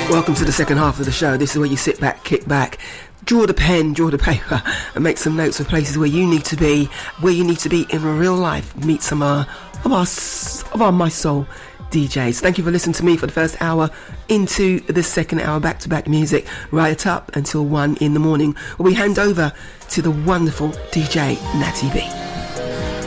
Welcome to the second half of the show. This is where you sit back, kick back, draw the pen, draw the paper, and make some notes of places where you need to be, in real life. Meet some of our My Soul DJs. Thank you for listening to me for the first hour. Into the second hour, back-to-back music, right up until 1 in the morning, where we hand over to the wonderful DJ Natty B.